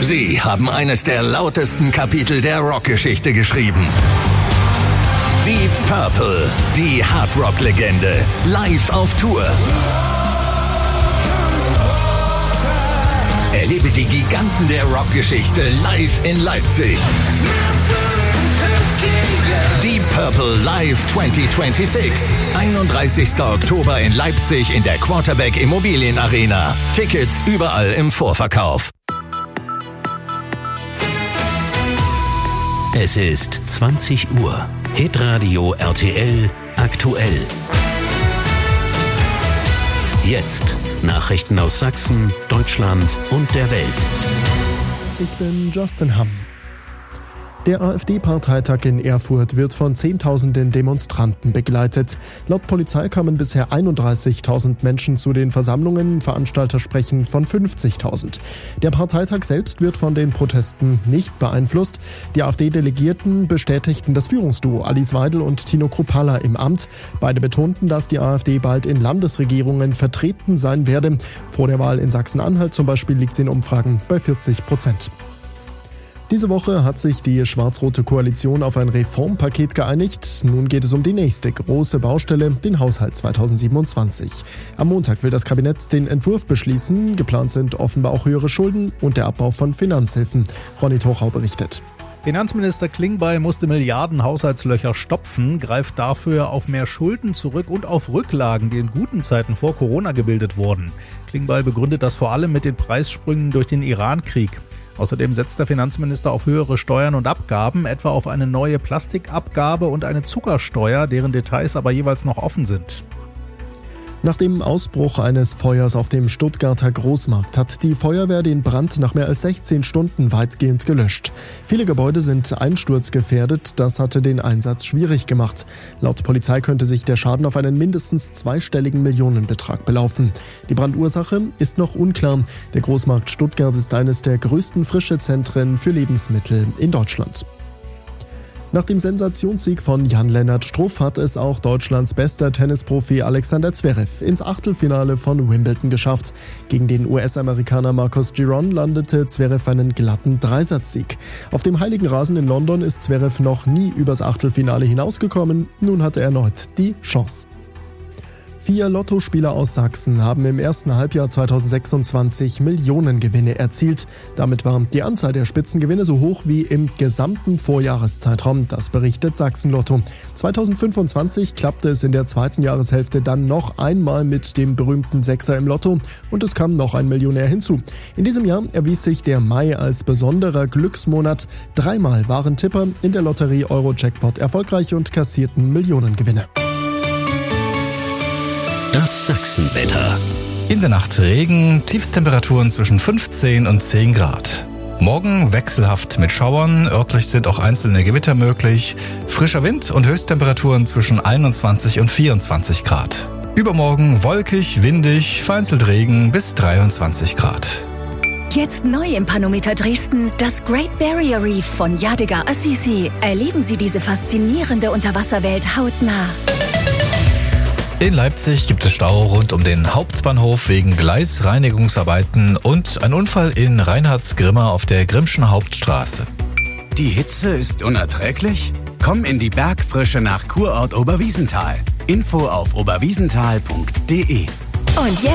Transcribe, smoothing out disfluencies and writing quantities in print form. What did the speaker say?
Sie haben eines der lautesten Kapitel der Rockgeschichte geschrieben. Deep Purple, die Hardrock-Legende, live auf Tour. Erlebe die Giganten der Rockgeschichte live in Leipzig. Deep Purple Live 2026. 31. Oktober in Leipzig in der Quarterback Immobilienarena. Tickets überall im Vorverkauf. Es ist 20 Uhr. Hitradio RTL aktuell. Jetzt Nachrichten aus Sachsen, Deutschland und der Welt. Ich bin Justin Hamm. Der AfD-Parteitag in Erfurt wird von Zehntausenden Demonstranten begleitet. Laut Polizei kamen bisher 31.000 Menschen zu den Versammlungen. Veranstalter sprechen von 50.000. Der Parteitag selbst wird von den Protesten nicht beeinflusst. Die AfD-Delegierten bestätigten das Führungsduo Alice Weidel und Tino Kruppalla im Amt. Beide betonten, dass die AfD bald in Landesregierungen vertreten sein werde. Vor der Wahl in Sachsen-Anhalt zum Beispiel liegt sie in Umfragen bei 40%. Diese Woche hat sich die schwarz-rote Koalition auf ein Reformpaket geeinigt. Nun geht es um die nächste große Baustelle, den Haushalt 2027. Am Montag will das Kabinett den Entwurf beschließen. Geplant sind offenbar auch höhere Schulden und der Abbau von Finanzhilfen. Ronny Tochau berichtet. Finanzminister Klingbeil musste Milliarden Haushaltslöcher stopfen, greift dafür auf mehr Schulden zurück und auf Rücklagen, die in guten Zeiten vor Corona gebildet wurden. Klingbeil begründet das vor allem mit den Preissprüngen durch den Iran-Krieg. Außerdem setzt der Finanzminister auf höhere Steuern und Abgaben, etwa auf eine neue Plastikabgabe und eine Zuckersteuer, deren Details aber jeweils noch offen sind. Nach dem Ausbruch eines Feuers auf dem Stuttgarter Großmarkt hat die Feuerwehr den Brand nach mehr als 16 Stunden weitgehend gelöscht. Viele Gebäude sind einsturzgefährdet, das hatte den Einsatz schwierig gemacht. Laut Polizei könnte sich der Schaden auf einen mindestens zweistelligen Millionenbetrag belaufen. Die Brandursache ist noch unklar. Der Großmarkt Stuttgart ist eines der größten Frischezentren für Lebensmittel in Deutschland. Nach dem Sensationssieg von Jan-Lennart Struff hat es auch Deutschlands bester Tennisprofi Alexander Zverev ins Achtelfinale von Wimbledon geschafft. Gegen den US-Amerikaner Marcos Giron landete Zverev einen glatten Dreisatzsieg. Auf dem heiligen Rasen in London ist Zverev noch nie übers Achtelfinale hinausgekommen. Nun hat er erneut die Chance. 4 Lottospieler aus Sachsen haben im ersten Halbjahr 2026 Millionengewinne erzielt. Damit war die Anzahl der Spitzengewinne so hoch wie im gesamten Vorjahreszeitraum. Das berichtet Sachsen Lotto. 2025 klappte es in der zweiten Jahreshälfte dann noch einmal mit dem berühmten Sechser im Lotto und es kam noch ein Millionär hinzu. In diesem Jahr erwies sich der Mai als besonderer Glücksmonat. 3-mal waren Tipper in der Lotterie Euro-Jackpot erfolgreich und kassierten Millionengewinne. Das Sachsenwetter. In der Nacht Regen, Tiefstemperaturen zwischen 15 und 10 Grad. Morgen wechselhaft mit Schauern, örtlich sind auch einzelne Gewitter möglich. Frischer Wind und Höchsttemperaturen zwischen 21 und 24 Grad. Übermorgen wolkig, windig, vereinzelt Regen bis 23 Grad. Jetzt neu im Panometer Dresden, das Great Barrier Reef von Yadigar Assisi. Erleben Sie diese faszinierende Unterwasserwelt hautnah. In Leipzig gibt es Stau rund um den Hauptbahnhof wegen Gleisreinigungsarbeiten und ein Unfall in Reinhardsgrimma auf der Grimmschen Hauptstraße. Die Hitze ist unerträglich? Komm in die Bergfrische nach Kurort Oberwiesenthal. Info auf oberwiesenthal.de. Und jetzt